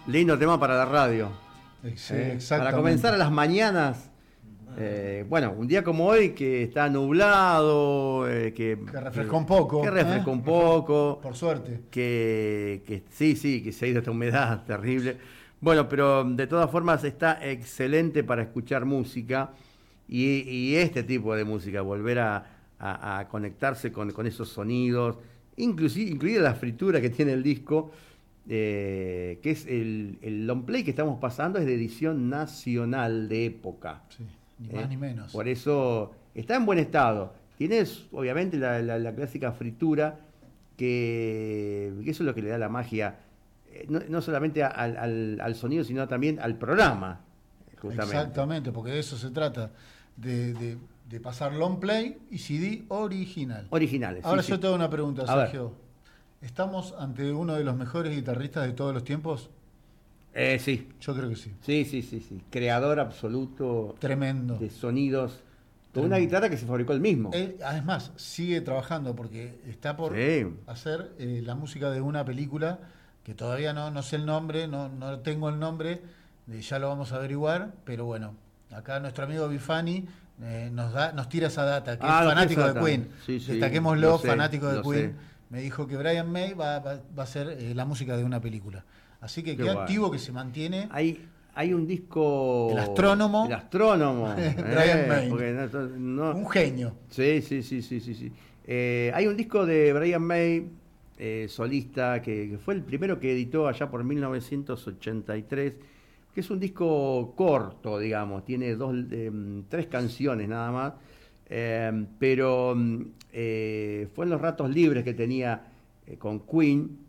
Lindo tema para la radio. Sí, Para comenzar a las mañanas. Bueno, un día como hoy que está nublado, que refrescó un poco. Que refrescó un poco. Por suerte. Que sí, que se ha ido esta humedad terrible. Bueno, pero de todas formas está excelente para escuchar música y este tipo de música, volver a conectarse con esos sonidos, incluida la fritura que tiene el disco. Que es el long play que estamos pasando, es de edición nacional de época. Sí, ni más ni menos. Por eso está en buen estado. Tienes obviamente la clásica fritura, que eso es lo que le da la magia, no solamente al sonido, sino también al programa. Justamente. Exactamente, porque de eso se trata, de pasar long play y CD original. Originales. Ahora sí, yo sí. te hago una pregunta, A Sergio. ¿Estamos ante uno de los mejores guitarristas de todos los tiempos? Sí. Yo creo que sí. Sí. Creador absoluto. Tremendo. De sonidos. Con una guitarra que se fabricó él mismo. Él, además, sigue trabajando porque está por hacer la música de una película que todavía no sé el nombre, no tengo el nombre, ya lo vamos a averiguar, pero bueno, acá nuestro amigo Bifani nos tira esa data, que es fanático de Queen. Sí, Destaquémoslo, fanático de Queen. Me dijo que Brian May va a hacer la música de una película. Así que qué activo que se mantiene. Hay un disco... El astrónomo. Brian May. Un genio. Sí. Hay un disco de Brian May, solista, que fue el primero que editó allá por 1983, que es un disco corto, digamos. Tiene 3 canciones nada más. Pero fue en los ratos libres que tenía con Queen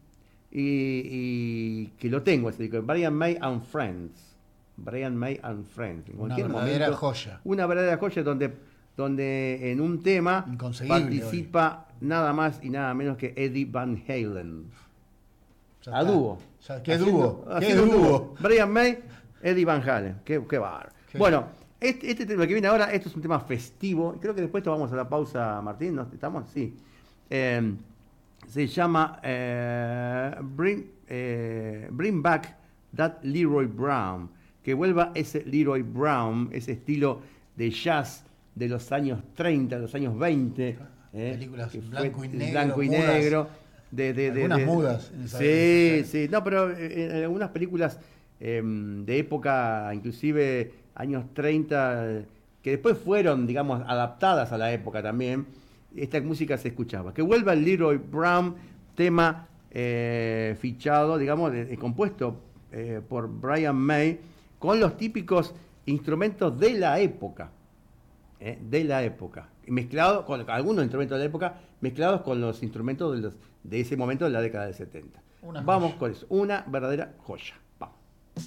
y que lo tengo ese disco, Brian May and Friends. Una verdadera joya. Una verdadera joya donde en un tema participa nada más y nada menos que Eddie Van Halen. A dúo. ¿Qué dúo? Brian May, Eddie Van Halen. Qué bar. Bueno. Este tema que viene ahora, esto es un tema festivo. Creo que después vamos a la pausa, Martín. ¿No estamos? Sí. Se llama Bring Back That Leroy Brown. Que vuelva ese Leroy Brown, ese estilo de jazz de los años 30, de los años 20. Películas blanco y negro. Algunas mudas. Sí. No, pero en algunas películas de época, inclusive años 30, que después fueron, digamos, adaptadas a la época también, esta música se escuchaba. Que vuelva el Leroy Brown, tema fichado, digamos, compuesto por Brian May, con los típicos instrumentos de la época, mezclados con algunos instrumentos de la época, mezclados con los instrumentos de ese momento de la década del 70. Vamos con eso, una verdadera joya.